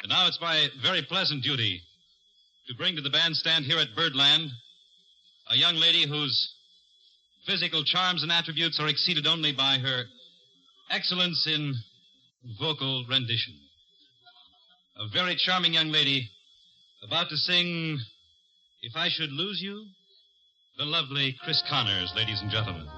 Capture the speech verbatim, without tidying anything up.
And now it's my very pleasant duty to bring to the bandstand here at Birdland a young lady whose physical charms and attributes are exceeded only by her excellence in vocal rendition. A very charming young lady about to sing If I Should Lose You, the lovely Chris Connors, ladies and gentlemen.